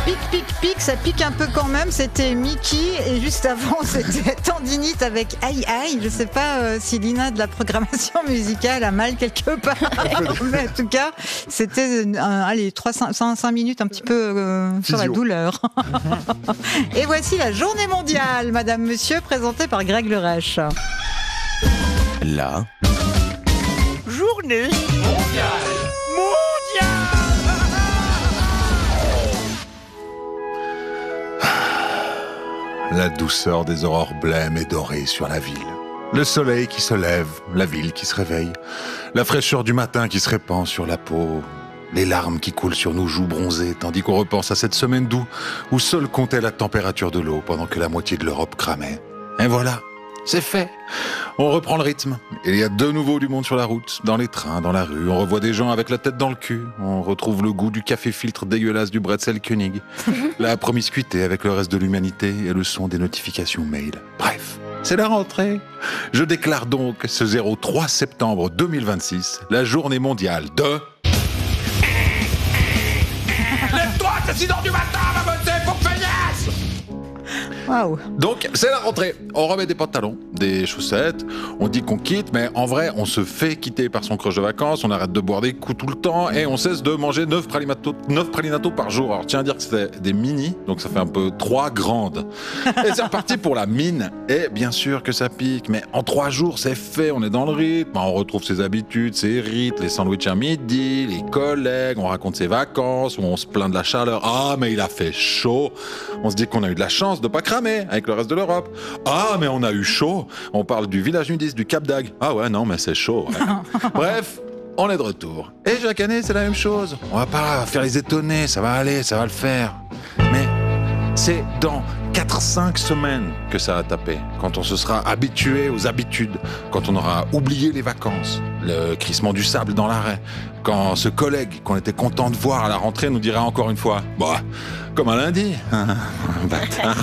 Pique, ça pique un peu quand même. C'était Mickey et juste avant c'était Tendinite avec Aïe Aïe. Je sais pas si Lina de la programmation musicale a mal quelque part. Mais en tout cas, c'était 5 minutes un petit peu sur la douleur. Et voici la journée mondiale, madame, monsieur, présentée par Greg Lerèche. La journée mondiale. La douceur des aurores blêmes et dorées sur la ville. Le soleil qui se lève, la ville qui se réveille. La fraîcheur du matin qui se répand sur la peau. Les larmes qui coulent sur nos joues bronzées, tandis qu'on repense à cette semaine d'août où seul comptait la température de l'eau pendant que la moitié de l'Europe cramait. Et voilà, c'est fait. On reprend le rythme. Il y a de nouveau du monde sur la route, dans les trains, dans la rue. On revoit des gens avec la tête dans le cul. On retrouve le goût du café filtre dégueulasse du Bretzel König. La promiscuité avec le reste de l'humanité et le son des notifications mail. Bref, c'est la rentrée. Je déclare donc ce 03 septembre 2026 la journée mondiale de... Lève-toi, c'est 6h du matin, ma bonne, c'est pour feignasse. Waouh. Donc, c'est la rentrée. On remet des pantalons, des chaussettes, on dit qu'on quitte, mais en vrai, on se fait quitter par son crush de vacances, on arrête de boire des coups tout le temps et on cesse de manger 9 pralinatos par jour. Alors, tiens à dire que c'était des mini, donc ça fait un peu 3 grandes. Et c'est reparti pour la mine. Et bien sûr que ça pique, mais en 3 jours, c'est fait, on est dans le rythme, on retrouve ses habitudes, ses rites, les sandwichs à midi, les collègues, on raconte ses vacances, on se plaint de la chaleur. Ah, mais il a fait chaud. On se dit qu'on a eu de la chance de pas cramer avec le reste de l'Europe. Ah, mais on a eu chaud. On parle du village nudiste du Cap d'Agde. Ah ouais, non, mais c'est chaud. Ouais. Bref, on est de retour. Et chaque année, c'est la même chose. On va pas faire les étonnés, ça va aller, ça va le faire. Mais c'est dans 4-5 semaines que ça va taper. Quand on se sera habitué aux habitudes, quand on aura oublié les vacances, le crissement du sable dans l'arrêt, quand ce collègue qu'on était content de voir à la rentrée nous dira encore une fois « Bah, comme un lundi, bâtard »,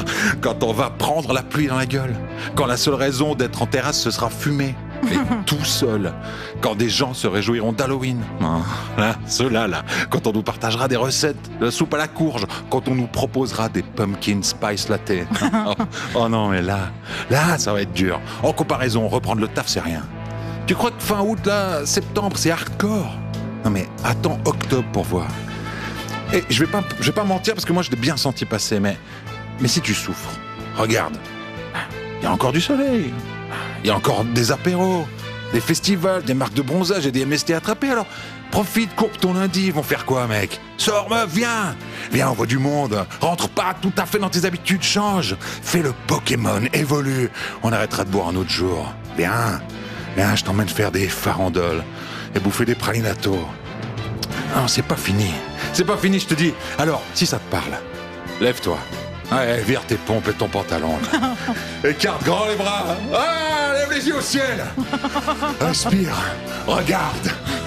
quand on va prendre la pluie dans la gueule, quand la seule raison d'être en terrasse ce sera fumer, et tout seul, quand des gens se réjouiront d'Halloween, là, ceux-là, là, quand on nous partagera des recettes de soupe à la courge, quand on nous proposera des pumpkin spice latte. Oh non, mais là, ça va être dur. En comparaison, reprendre le taf, c'est rien. Tu crois que fin août, là, septembre, c'est hardcore? Non mais attends octobre pour voir. Et je vais pas mentir parce que moi je l'ai bien senti passer, mais si tu souffres, regarde, il y a encore du soleil, il y a encore des apéros, des festivals, des marques de bronzage et des MST attrapés, alors profite, courbe ton lundi, ils vont faire quoi mec? Sors meuf, viens, on voit du monde, rentre pas tout à fait dans tes habitudes, change, fais le Pokémon, évolue, on arrêtera de boire un autre jour, viens, je t'emmène faire des farandoles et bouffer des pralinatos. Non, c'est pas fini, je te dis. Alors, si ça te parle, lève-toi. Ouais, vire tes pompes et ton pantalon. Écarte grand les bras. Ah, lève les yeux au ciel. Respire, regarde.